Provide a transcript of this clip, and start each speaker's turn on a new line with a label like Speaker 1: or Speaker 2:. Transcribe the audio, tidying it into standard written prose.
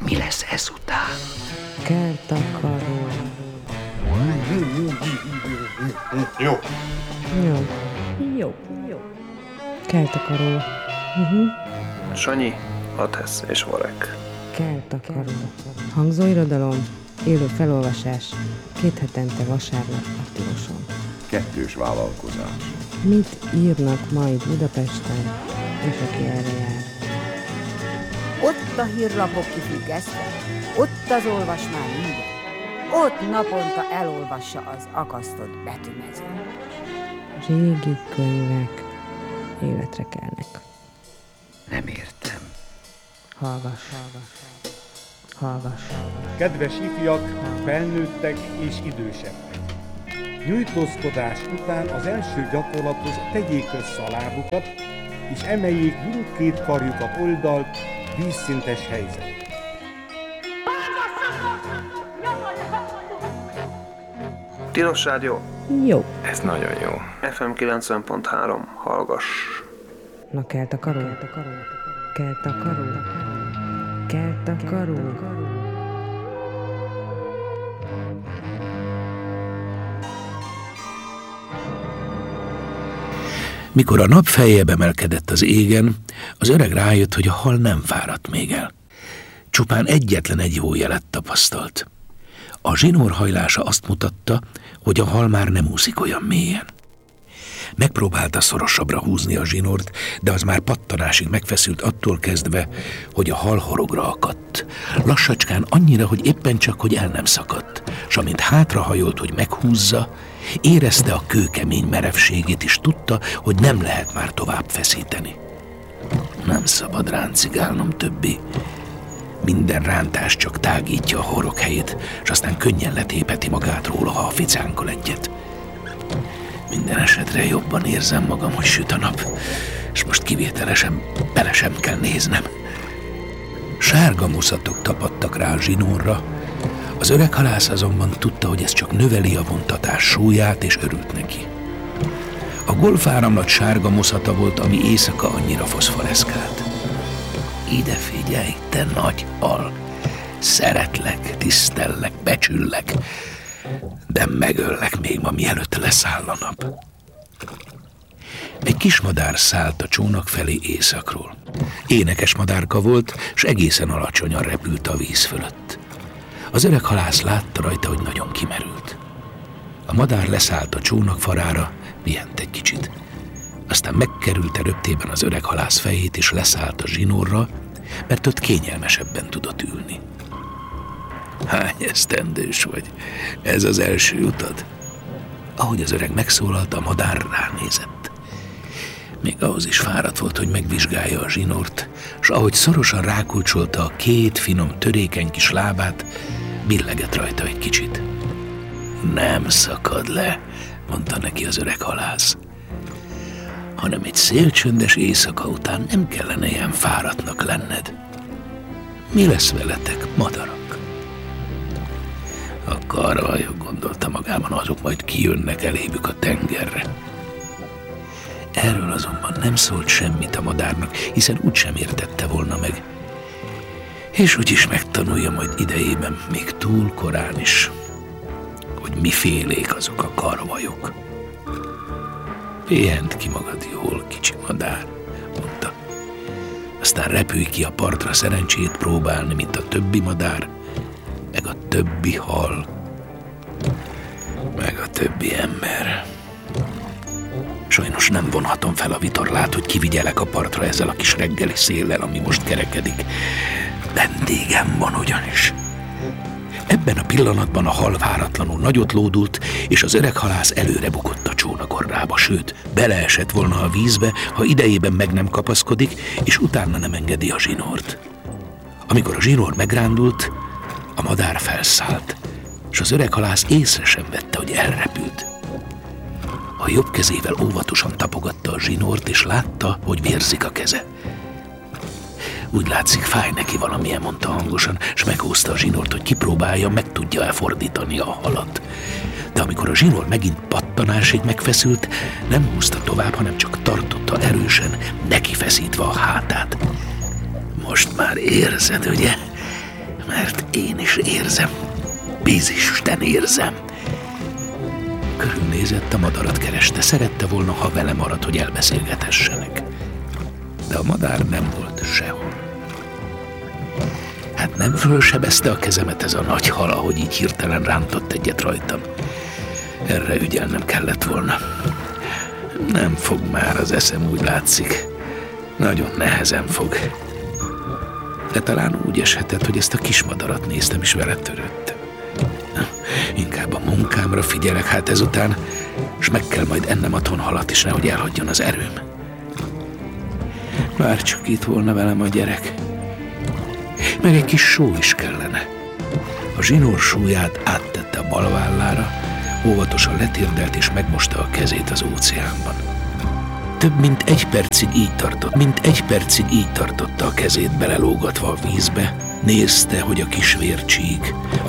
Speaker 1: Mi lesz ezután?
Speaker 2: Kertakaró.
Speaker 3: Jó.
Speaker 2: Kertakaró.
Speaker 4: Sanyi, Atesz és Varek.
Speaker 2: Kertakaró. Hangzóirodalom, élő felolvasás, 2 hetente vasárnap a Tiloson.
Speaker 3: 2 vállalkozás.
Speaker 2: Mit írnak majd Budapesten, és aki erre jár?
Speaker 5: Ott a hírlapok kifüggesztve, ott az olvasmány minden, ott naponta elolvassa az akasztott betűmezőn.
Speaker 2: Régi könyvek életre kelnek.
Speaker 1: Nem értem.
Speaker 2: Hallgass.
Speaker 6: Kedves ifjak, felnőttek és idősebbek! Nyújtózkodás után az első gyakorlathoz tegyék össze a lábukat, és emeljék mindkét karjukat oldalt, vízszintes helyzet.
Speaker 4: Tilos Rádió.
Speaker 2: Jó.
Speaker 4: Ez nagyon jó. FM 90.3, hallgass.
Speaker 2: Na Kertakaró.
Speaker 7: Mikor a nap feljebb emelkedett az égen, az öreg rájött, hogy a hal nem fáradt még el. Csupán egyetlen egy jó jelet tapasztalt. A zsinór hajlása azt mutatta, hogy a hal már nem úszik olyan mélyen. Megpróbálta szorosabbra húzni a zsinort, de az már pattanásig megfeszült attól kezdve, hogy a hal horogra akadt. Lassacskán annyira, hogy éppen csak, hogy el nem szakadt, s amint hátrahajolt, hogy meghúzza, érezte a kőkemény merevségét, és tudta, hogy nem lehet már tovább feszíteni. Nem szabad ráncigálnom többé. Minden rántás csak tágítja a horog helyét, és aztán könnyen letépeti magát róla, ha a ficánkol egyet. Minden esetre jobban érzem magam, hogy süt a nap, és most kivételesen bele sem kell néznem. Sárga muszatok tapadtak rá a zsinórra, az öreg halász azonban tudta, hogy ez csak növeli a vontatás súlyát, és örült neki. A golfáramlat sárga muszata volt, ami éjszaka annyira foszforeszkált. Ide figyelj, te nagy hal! Szeretlek, tisztellek, becsüllek, de megöllek még ma, mielőtt leszáll a nap. Egy kis madár szállt a csónak felé északról. Énekes madárka volt, s egészen alacsonyan repült a víz fölött. Az öreg halász látta rajta, hogy nagyon kimerült. A madár leszállt a csónak farára, pihent egy kicsit. Aztán megkerülte röptében az öreg halász fejét, és leszállt a zsinórra, mert ott kényelmesebben tudott ülni. Hány esztendős vagy? Ez az első utad? Ahogy az öreg megszólalt, a madár ránézett. Még ahhoz is fáradt volt, hogy megvizsgálja a zsinort, s ahogy szorosan rákulcsolta a 2 finom, törékeny kis lábát, billegett rajta egy kicsit. Nem szakad le, mondta neki az öreg halász, hanem egy szélcsöndes éjszaka után nem kellene ilyen fáradtnak lenned. Mi lesz veletek, madarak? A karvajok, gondolta magában, azok majd kijönnek eléjük a tengerre. Erről azonban nem szólt semmit a madárnak, hiszen úgysem értette volna meg. És úgyis megtanulja majd idejében, még túl korán is, hogy mifélék azok a karvajok. Pihent ki magad jól, kicsi madár, mondta. Aztán repülj ki a partra szerencsét próbálni, mint a többi madár, meg a többi hal, meg a többi ember. Sajnos nem vonhatom fel a vitorlát, hogy kivigyelek a partra ezzel a kis reggeli széllel, ami most kerekedik. Vendégem van ugyanis. Ebben a pillanatban a hal váratlanul nagyot lódult, és az öreg halász előre bukott a csónagorrába, sőt, beleesett volna a vízbe, ha idejében meg nem kapaszkodik, és utána nem engedi a zsinort. Amikor a zsinór megrándult, a madár felszállt, és az öreg halász észre sem vette, hogy elrepült. A jobb kezével óvatosan tapogatta a zsinort, és látta, hogy vérzik a keze. Úgy látszik, fáj neki valamilyen, mondta hangosan, s meghúzta a zsinort, hogy kipróbálja, meg tudja elfordítani a halat. De amikor a zsinór megint pattanásig megfeszült, nem húzta tovább, hanem csak tartotta erősen, neki feszítve a hátát. Most már érzed, ugye? Mert én is érzem. Bízisten, érzem. Körülnézett, a madarat kereste. Szerette volna, ha vele marad, hogy elbeszélgetessenek. De a madár nem volt sehol. Hát nem fölsebezte a kezemet ez a nagy hal, ahogy így hirtelen rántott egyet rajtam. Erre ügyelnem kellett volna. Nem fog már az eszem, úgy látszik. Nagyon nehezen fog. De talán úgy eshetett, hogy ezt a kismadarat néztem, és vele törődtem. Inkább a munkámra figyelek hát ezután, és meg kell majd ennem a tonhalat is, nehogy elhagyjon az erőm. Bár csak itt volna velem a gyerek. Meg egy kis só is kellene. A zsinór súlyát áttette a bal vállára, óvatosan letérdelt és megmosta a kezét az óceánban. Több mint egy percig így tartotta a kezét belelógatva a vízbe, nézte, hogy a kis vér csík,